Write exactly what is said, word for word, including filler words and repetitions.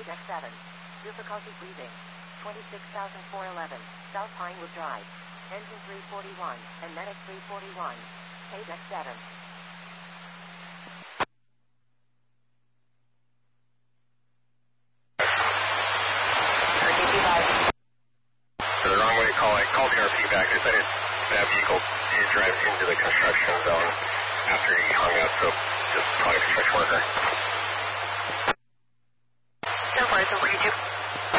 Page X seven. Difficulty breathing. twenty-six thousand four hundred eleven. South Pinewood Drive. Engine three forty-one. And Medic three forty-one. Page X seven. So the wrong way to call it. Called the R P back. They said it, that vehicle did drive into the construction zone after he hung up, so just call a construction worker. So far, so what do you do?